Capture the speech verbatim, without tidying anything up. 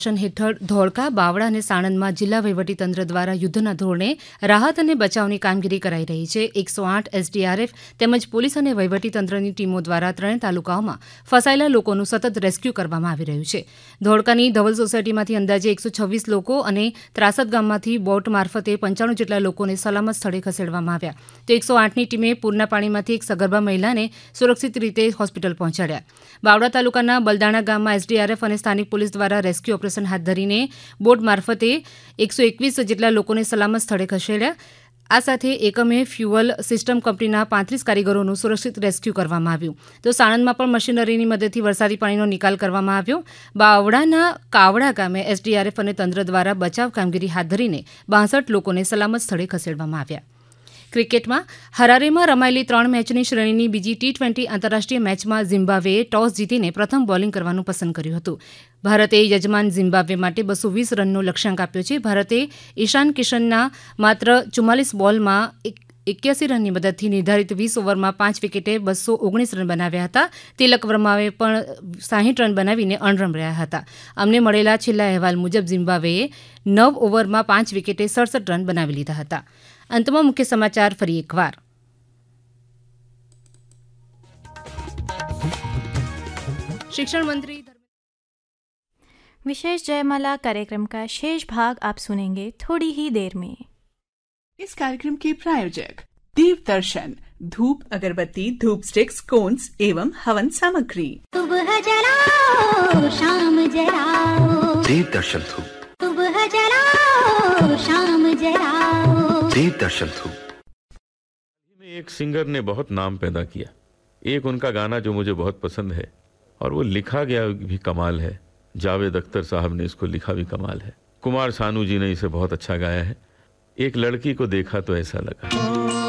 હેઠળ ધોળકા, બાવળા અને સાણંદમાં જિલ્લા વહીવટીતંત્ર દ્વારા યુદ્ધના ધોરણે રાહત અને બચાવની કામગીરી કરાઈ રહી છે. એકસો આઠ એસડીઆરએફ તેમજ પોલીસ અને વહીવટીતંત્રની ટીમો દ્વારા ત્રણેય તાલુકાઓમાં ફસાયેલા લોકોનું સતત રેસ્ક્યુ કરવામાં આવી રહ્યું છે. ધોળકાની ધવલ સોસાયટીમાંથી અંદાજે એકસો છવ્વીસ લોકો અને ત્રાસદ ગામમાંથી બોટ મારફતે પંચાણું જેટલા લોકોને સલામત સ્થળે ખસેડવામાં આવ્યા. તો એકસો આઠની ટીમે પૂરના પાણીમાંથી એક સગર્ભા મહિલાને સુરક્ષિત રીતે હોસ્પિટલ પહોંચાડ્યા. બાવળા તાલુકાના બલદાણા ગામમાં એસડીઆરએફ અને સ્થાનિક પોલીસ દ્વારા રેસ્ક્યુ ઓપરેશન હાથ ધરીને બોટ મારફતે એકસો એકવીસ જેટલા લોકોને સલામત સ્થળે ખસેડ્યા. આ સાથે એકમે ફ્યુઅલ સિસ્ટમ કંપનીના પાંત્રીસ કારીગરોનું સુરક્ષિત રેસ્ક્યુ કરવામાં આવ્યું. તો સાણંદમાં પણ મશીનરીની મદદથી વરસાદી પાણીનો નિકાલ કરવામાં આવ્યો. બાવળાના કાવડા ગામે એસડીઆરએફ અને તંત્ર દ્વારા બચાવ કામગીરી હાથ ધરીને બાસઠ લોકોને સલામત સ્થળે ખસેડવામાં આવ્યા. ક્રિકેટમાં હરારેમાં રમાયેલી ત્રણ મેચની શ્રેણીની બીજી ટી ટ્વેન્ટી આંતરરાષ્ટ્રીય મેચમાં ઝિમ્બાબ્વેએ ટોસ જીતીને પ્રથમ બોલિંગ કરવાનું પસંદ કર્યું હતું. ભારતે યજમાન ઝિમ્બાબ્વે માટે બસો વીસ રનનો લક્ષ્યાંક આપ્યો છે. ભારતે ઈશાન કિશનના માત્ર ચુમ્માલીસ બોલમાં એક્યાસી રનની મદદથી નિર્ધારિત વીસ ઓવરમાં પાંચ વિકેટે બસો ઓગણીસ રન બનાવ્યા હતા. તિલક વર્માએ પણ સાહીઠ રન બનાવીને અણરમ રહ્યા હતા. અમને મળેલા છેલ્લા અહેવાલ મુજબ ઝિમ્બાબ્વેએ નવ ઓવરમાં પાંચ વિકેટે સડસઠ રન બનાવી લીધા હતા. અંતમાં મુખ્ય સમાચાર ફરી એકવાર. शिक्षण मंत्री विशेष जयमाला कार्यक्रम का शेष भाग आप सुनेंगे थोड़ी ही देर में. इस कार्यक्रम के प्रायोजक दीप दर्शन धूप अगरबत्ती धूप स्टिक्स कोन्स एवं हवन सामग्री. सुबह जलाओ शाम जलाओ दीप दर्शन धूप. सुबह जलाओ शाम जलाओ दीप दर्शन धूप. में एक सिंगर ने बहुत नाम पैदा किया. एक उनका गाना जो मुझे बहुत पसंद है और वो लिखा गया भी कमाल है. जावेद अख्तर साहब ने इसको लिखा भी कमाल है. कुमार सानू जी ने इसे बहुत अच्छा गाया है. एक लड़की को देखा तो ऐसा लगा.